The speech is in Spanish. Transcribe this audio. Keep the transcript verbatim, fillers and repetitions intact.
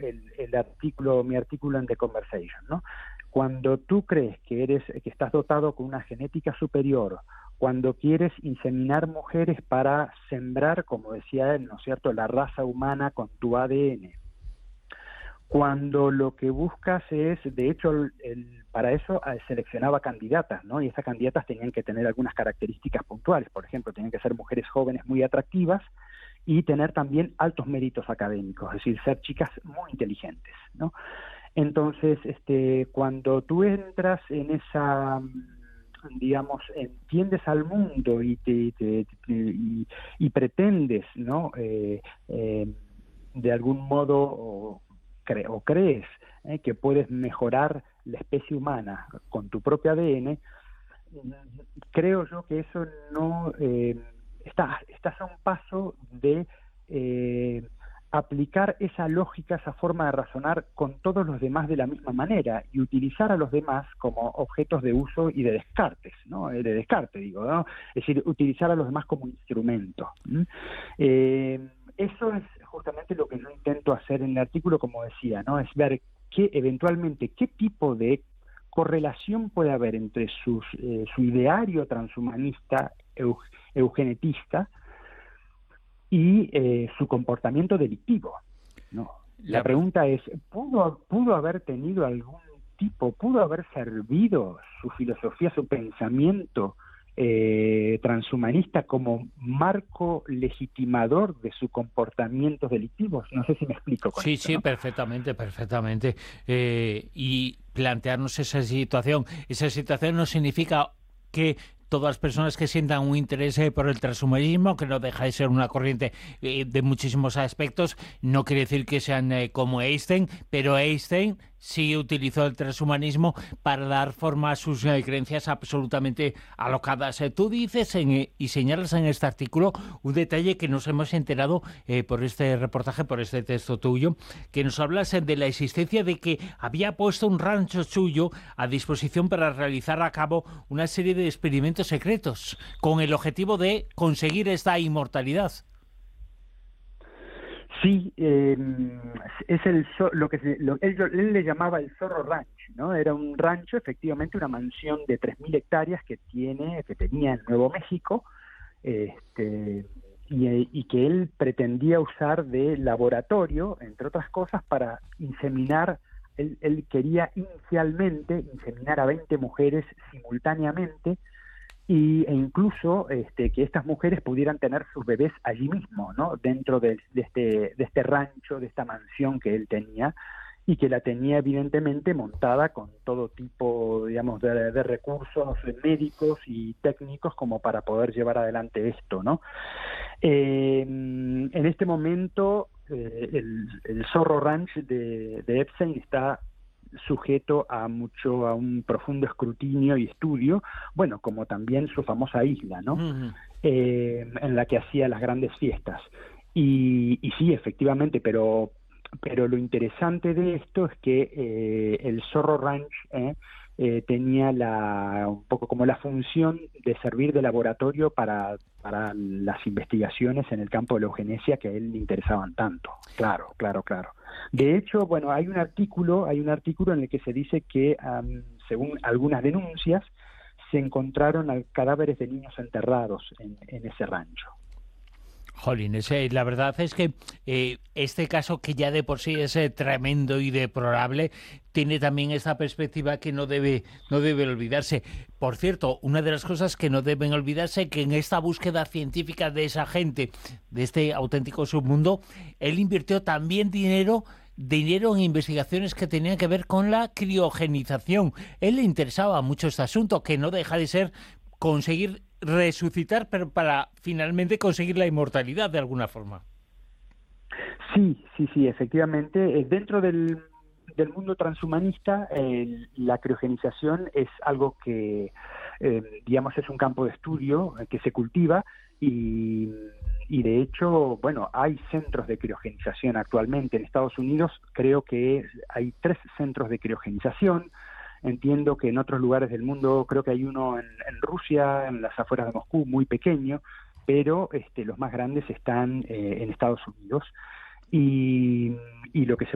el, el artículo, mi artículo en The Conversation, ¿no? Cuando tú crees que eres, que estás dotado con una genética superior, cuando quieres inseminar mujeres para sembrar, como decía él, ¿no es cierto?, la raza humana con tu A D N. Cuando lo que buscas es, de hecho, el, el, para eso eh, seleccionaba candidatas, ¿no? Y esas candidatas tenían que tener algunas características puntuales. Por ejemplo, tenían que ser mujeres jóvenes muy atractivas y tener también altos méritos académicos, es decir, ser chicas muy inteligentes, ¿no? Entonces, este, cuando tú entras en esa, digamos, entiendes al mundo y te, te, te, y, y pretendes, ¿no?, eh, eh, de algún modo o, cre o crees eh, que puedes mejorar la especie humana con tu propio A D N, creo yo que eso no eh, está, estás a un paso de eh, aplicar esa lógica, esa forma de razonar con todos los demás de la misma manera y utilizar a los demás como objetos de uso y de descartes, ¿no? De descarte, digo, ¿no? Es decir, utilizar a los demás como instrumento. ¿Mm? Eh, eso es justamente lo que yo intento hacer en el artículo, como decía, ¿no? Es ver qué, eventualmente, qué tipo de correlación puede haber entre sus, eh, su ideario transhumanista, eu, eugenetista, y eh, su comportamiento delictivo, ¿no? La, La pregunta es, ¿pudo, ¿pudo haber tenido algún tipo, pudo haber servido su filosofía, su pensamiento eh, transhumanista como marco legitimador de sus comportamientos delictivos? No sé si me explico con Sí, esto, sí, ¿no? perfectamente, perfectamente. Eh, y plantearnos esa situación. Esa situación no significa que todas las personas que sientan un interés por el transhumanismo, que no deja de ser una corriente eh, de muchísimos aspectos, no quiere decir que sean eh, como Einstein, pero Einstein sí utilizó el transhumanismo para dar forma a sus eh, creencias absolutamente alocadas. Eh, tú dices en, eh, y señalas en este artículo un detalle que nos hemos enterado eh, por este reportaje, por este texto tuyo, que nos hablas eh, de la existencia de que había puesto un rancho suyo a disposición para realizar a cabo una serie de experimentos secretos con el objetivo de conseguir esta inmortalidad. Sí, eh, es el lo que se, lo, él, él le llamaba el Zorro Ranch, ¿no? Era un rancho, efectivamente, una mansión de tres mil hectáreas que tiene, que tenía en Nuevo México, este, y, y que él pretendía usar de laboratorio, entre otras cosas, para inseminar. Él, él quería inicialmente inseminar a veinte mujeres simultáneamente, y, e incluso este, que estas mujeres pudieran tener sus bebés allí mismo, ¿no? Dentro de, de, este, de este rancho, de esta mansión que él tenía, y que la tenía evidentemente montada con todo tipo, digamos, de, de recursos médicos y técnicos como para poder llevar adelante esto, ¿no? Eh, en este momento, eh, el, el Zorro Ranch de, de Epstein está sujeto a mucho, a un profundo escrutinio y estudio, bueno, como también su famosa isla, ¿no? Uh-huh. eh, en la que hacía las grandes fiestas. Y, y sí, efectivamente, pero, pero lo interesante de esto es que eh, el Zorro Ranch eh, eh, tenía la, un poco como la función de servir de laboratorio para, para las investigaciones en el campo de la eugenesia que a él le interesaban tanto. Claro, claro, claro. De hecho, bueno, hay un artículo, hay un artículo en el que se dice que, um, según algunas denuncias, se encontraron cadáveres de niños enterrados en, en ese rancho. Jolín, ese, la verdad es que eh, este caso, que ya de por sí es eh, tremendo y deplorable, tiene también esta perspectiva que no debe, no debe olvidarse. Por cierto, una de las cosas que no deben olvidarse, que en esta búsqueda científica de esa gente, de este auténtico submundo, él invirtió también dinero dinero en investigaciones que tenían que ver con la criogenización. Él le interesaba mucho este asunto, que no deja de ser conseguir resucitar, pero para finalmente conseguir la inmortalidad de alguna forma. Sí, sí, sí, efectivamente. Dentro del, del mundo transhumanista, eh, la criogenización es algo que, eh, digamos, es un campo de estudio eh, que se cultiva y, y de hecho, bueno, hay centros de criogenización actualmente. En Estados Unidos creo que hay tres centros de criogenización. Entiendo que en otros lugares del mundo, creo que hay uno en, en Rusia, en las afueras de Moscú, muy pequeño, pero este, los más grandes están eh, en Estados Unidos. Y, y lo que se